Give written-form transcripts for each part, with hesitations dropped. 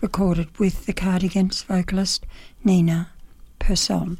recorded with the Cardigans vocalist Nina Persson.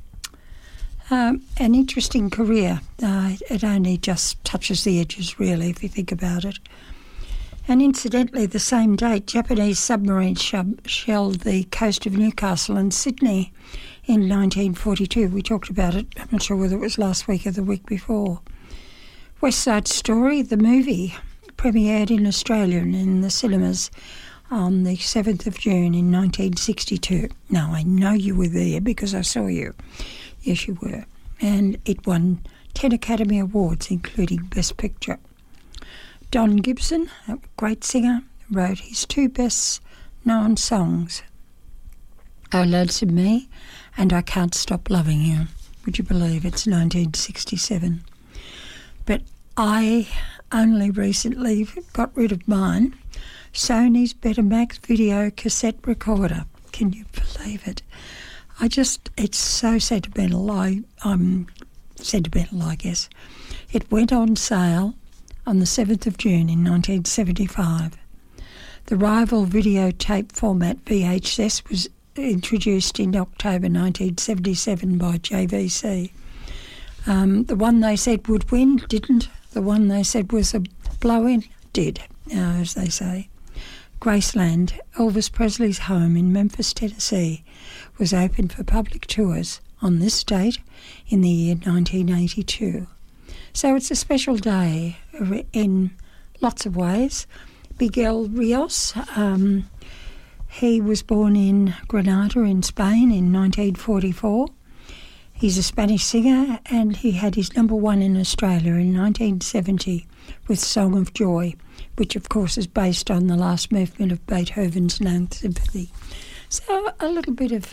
An interesting career. It only just touches the edges, really, if you think about it. And incidentally, the same date, Japanese submarines shelled the coast of Newcastle and Sydney in 1942. We talked about it, I'm not sure whether it was last week or the week before. West Side Story, the movie, premiered in Australia and in the cinemas on the 7th of June in 1962. Now, I know you were there because I saw you. Yes, you were. And it won 10 Academy Awards, including Best Picture. Don Gibson, a great singer, wrote his two best-known songs, Oh Lonesome Me and I Can't Stop Loving You. Would you believe it's 1967? But I only recently got rid of mine, Sony's Betamax video cassette recorder. Can you believe it? It's so sentimental. I'm sentimental, I guess. It went on sale on the 7th of June in 1975. The rival videotape format VHS was introduced in October 1977 by JVC. The one they said would win didn't. The one they said was a blow-in did, as they say. Graceland, Elvis Presley's home in Memphis, Tennessee, was open for public tours on this date in the year 1982. So it's a special day in lots of ways. Miguel Rios, he was born in Granada in Spain in 1944. He's a Spanish singer and he had his number one in Australia in 1970 with Song of Joy, which of course is based on the last movement of Beethoven's Ninth Symphony. So a little bit of,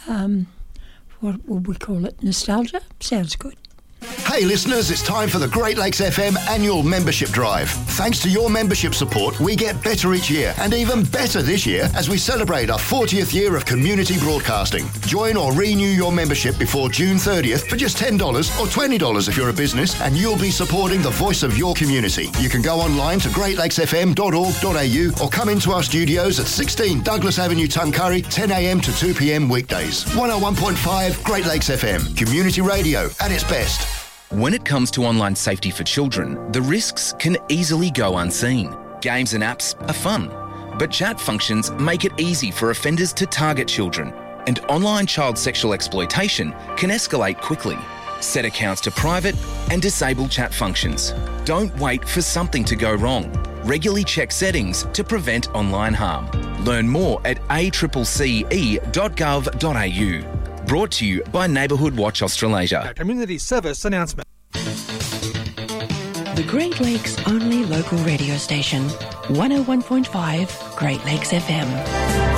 what would we call it, nostalgia? Sounds good. Hey listeners, it's time for the Great Lakes FM annual membership drive. Thanks to your membership support, we get better each year, and even better this year as we celebrate our 40th year of community broadcasting. Join or renew your membership before June 30th for just $10 or $20 if you're a business, and you'll be supporting the voice of your community. You can go online to greatlakesfm.org.au or come into our studios at 16 Douglas Avenue, Tuncurry, 10 a.m. to 2 p.m. weekdays. 101.5 Great Lakes FM, community radio at its best. When it comes to online safety for children, the risks can easily go unseen. Games and apps are fun, but chat functions make it easy for offenders to target children, and online child sexual exploitation can escalate quickly. Set accounts to private and disable chat functions. Don't wait for something to go wrong. Regularly check settings to prevent online harm. Learn more at accce.gov.au. Brought to you by Neighbourhood Watch Australasia. A community service announcement. The Great Lakes' only local radio station, 101.5 Great Lakes FM.